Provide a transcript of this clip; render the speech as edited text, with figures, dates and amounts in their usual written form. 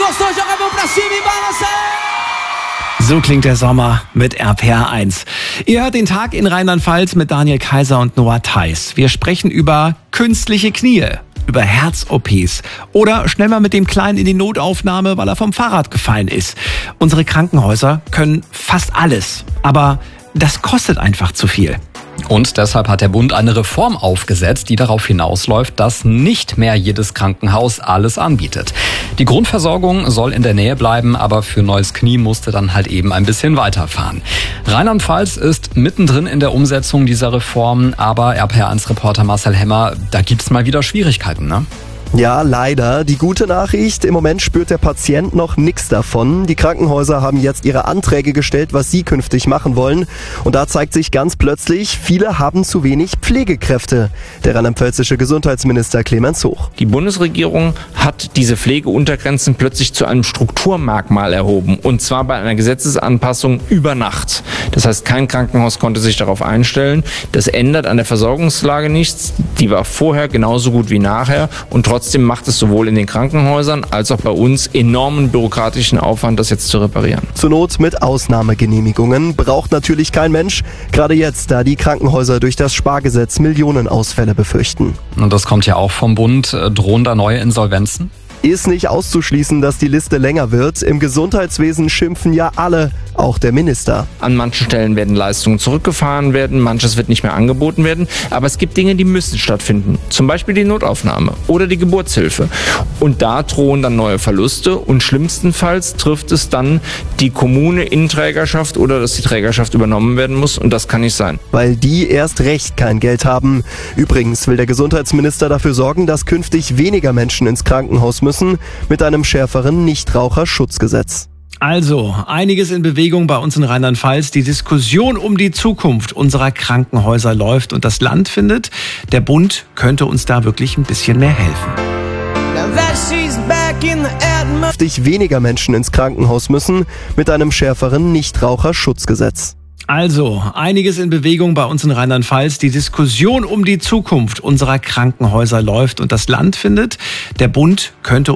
gostou, joga a mão pra cima e balança! So klingt der Sommer mit RPR 1. Ihr hört den Tag in Rheinland-Pfalz mit Daniel Kaiser und Noah Theis. Wir sprechen über künstliche Knie, über Herz-OPs oder schnell mal mit dem Kleinen in die Notaufnahme, weil er vom Fahrrad gefallen ist. Unsere Krankenhäuser können fast alles, aber das kostet einfach zu viel. Und deshalb hat der Bund eine Reform aufgesetzt, die darauf hinausläuft, dass nicht mehr jedes Krankenhaus alles anbietet. Die Grundversorgung soll in der Nähe bleiben, aber für neues Knie musste dann halt eben ein bisschen weiterfahren. Rheinland-Pfalz ist mittendrin in der Umsetzung dieser Reform, aber RPR1-Reporter Marcel Hemmer, da gibt's mal wieder Schwierigkeiten, ne? Ja, leider. Die gute Nachricht, im Moment spürt der Patient noch nichts davon. Die Krankenhäuser haben jetzt ihre Anträge gestellt, was sie künftig machen wollen. Und da zeigt sich ganz plötzlich, viele haben zu wenig Pflegekräfte. Der rheinland-pfälzische Gesundheitsminister Clemens Hoch. Die Bundesregierung hat diese Pflegeuntergrenzen plötzlich zu einem Strukturmerkmal erhoben. Und zwar bei einer Gesetzesanpassung über Nacht. Das heißt, kein Krankenhaus konnte sich darauf einstellen. Das ändert an der Versorgungslage nichts. Die war vorher genauso gut wie nachher. Und trotzdem macht es sowohl in den Krankenhäusern als auch bei uns enormen bürokratischen Aufwand, das jetzt zu reparieren. Zur Not mit Ausnahmegenehmigungen braucht natürlich kein Mensch. Gerade jetzt, da die Krankenhäuser durch das Spargesetz Millionenausfälle befürchten. Und das kommt ja auch vom Bund. Drohen da neue Insolvenzen? Ist nicht auszuschließen, dass die Liste länger wird. Im Gesundheitswesen schimpfen ja alle, auch der Minister. An manchen Stellen werden Leistungen zurückgefahren werden, manches wird nicht mehr angeboten werden. Aber es gibt Dinge, die müssen stattfinden. Zum Beispiel die Notaufnahme oder die Geburtshilfe. Und da drohen dann neue Verluste und schlimmstenfalls trifft es dann die Kommune in Trägerschaft oder dass die Trägerschaft übernommen werden muss. Und das kann nicht sein. Weil die erst recht kein Geld haben. Übrigens will der Gesundheitsminister dafür sorgen, dass künftig weniger Menschen ins Krankenhaus müssen, mit einem schärferen Nichtraucherschutzgesetz. Also, einiges in Bewegung bei uns in Rheinland-Pfalz. Die Diskussion um die Zukunft unserer Krankenhäuser läuft und das Land findet, der Bund könnte uns da wirklich ein bisschen mehr helfen. Künftig weniger Menschen ins Krankenhaus müssen, mit einem schärferen Nichtraucherschutzgesetz. Also, einiges in Bewegung bei uns in Rheinland-Pfalz. Die Diskussion um die Zukunft unserer Krankenhäuser läuft und das Land findet, der Bund könnte